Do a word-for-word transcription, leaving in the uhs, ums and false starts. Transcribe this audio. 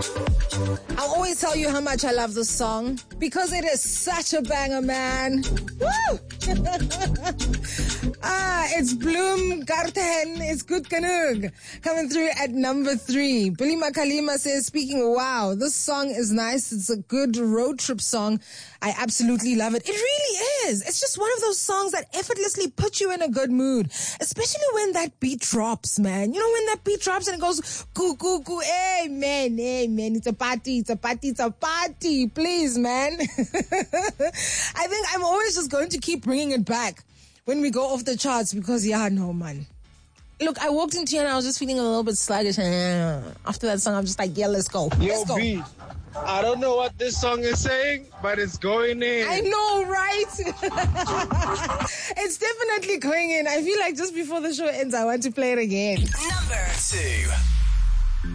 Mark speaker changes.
Speaker 1: I'll always tell you how much I love this song because it is such a banger, man. Woo! ah, it's Bloem Garten. It's Good Genoeg. Coming through at number three. Billy Makalima says, speaking, wow, this song is nice. It's a good road trip song. I absolutely love it. It really is. It's just one of those songs that effortlessly put you in a good mood, especially when that beat drops, man. You know, when that beat drops and it goes, goo, goo, goo, hey, man, hey, man, it's a party, it's a party, it's a party. Please, man. I think I'm always just going to keep bringing it back when we go off the charts because, yeah, no, man. Look, I walked into here and I was just feeling a little bit sluggish. And after that song, I'm just like, yeah, let's go.
Speaker 2: Yo,
Speaker 1: let's go.
Speaker 2: B, I don't know what this song is saying, but it's going in.
Speaker 1: I know, right? It's definitely going in. I feel like just before the show ends, I want to play it again.
Speaker 3: Number two.